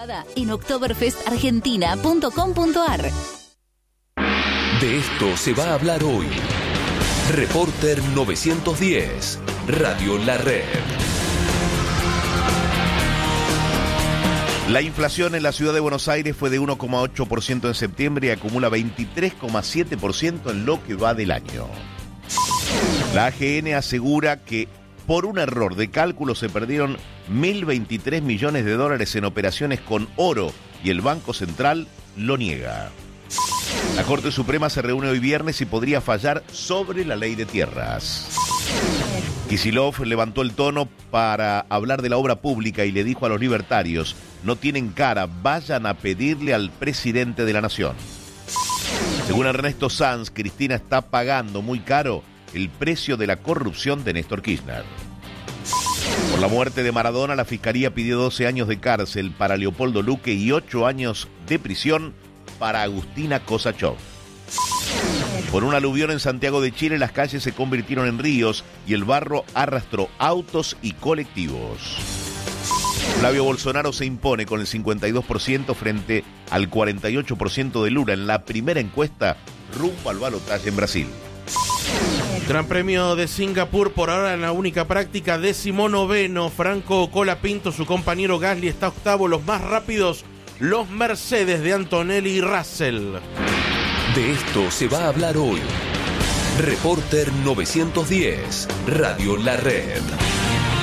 En oktoberfestargentina.com.ar. De esto se va a hablar hoy. Reporter 910, Radio La Red. La inflación en la ciudad de Buenos Aires fue de 1,8% en septiembre y acumula 23,7% en lo que va del año. La AGN asegura que por un error de cálculo se perdieron 1.023 millones de dólares en operaciones con oro y el Banco Central lo niega. La Corte Suprema se reúne hoy viernes y podría fallar sobre la ley de tierras. Kicillof levantó el tono para hablar de la obra pública y le dijo a los libertarios: no tienen cara, vayan a pedirle al presidente de la nación. Según Ernesto Sanz, Cristina está pagando muy caro el precio de la corrupción de Néstor Kirchner. Por la muerte de Maradona, la Fiscalía pidió 12 años de cárcel para Leopoldo Luque y 8 años de prisión para Agustina Kosachov. Por un aluvión en Santiago de Chile, las calles se convirtieron en ríos y el barro arrastró autos y colectivos. Flavio Bolsonaro se impone con el 52% frente al 48% de Lula en la primera encuesta rumbo al balotaje en Brasil. Gran Premio de Singapur, por ahora en la única práctica, 19º. Franco Colapinto, su compañero Gasly está octavo. Los más rápidos, los Mercedes de Antonelli y Russell. De esto se va a hablar hoy. Reporter 910, Radio La Red.